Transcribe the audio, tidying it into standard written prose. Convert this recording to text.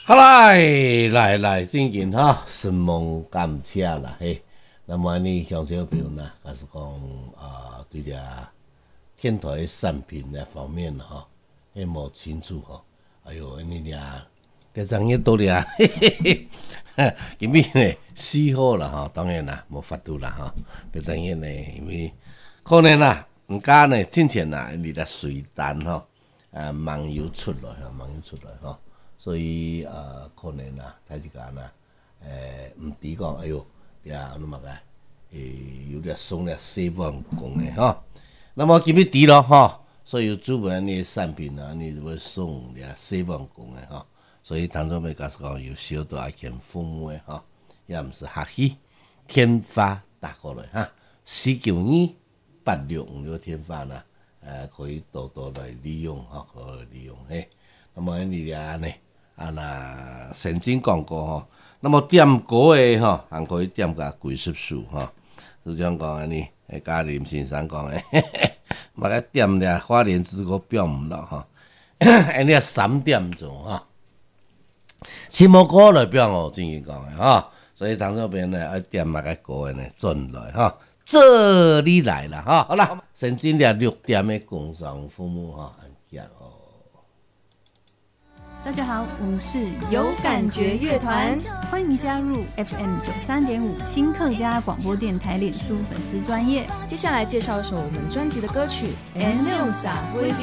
好来，最近神梦感谢啦嘿。那么你乡亲朋友呢，还是讲对了天台的产品那方面还无清楚哎呦，你俩这专业多了，因为呢4号啦当然啦无法度啦这专业呢，因为可能啦，唔加呢之前啦，你的水单网友出来所以可能啦，睇一間啦，唔止講，哎呦，呀，那麼個，有點送了7萬公的那麼今日低了所以主文的產品啊，你會送了7萬公的所以當中咪講是講有小到一件父母的也唔是客氣，天發打過來4928656天發啦，可以多多來利用可以利用嘿，那麼你俩呢？那曾經講過那麼點歌的還可以點個幾十首就這樣講安尼，嘉林先生講的，嘛個點了花蓮之歌表唔落安尼3點鐘什麼歌來表正經講的所以當這邊呢要點嘛個歌呢轉來這裡來了好啦，曾經了6點的工商服務安吉大家好，我们是有感觉乐团，欢迎加入 FM 93.5新客家广播电台脸书粉丝专页。 接下来介绍一首我们专辑的歌曲《N6 撒龟边》。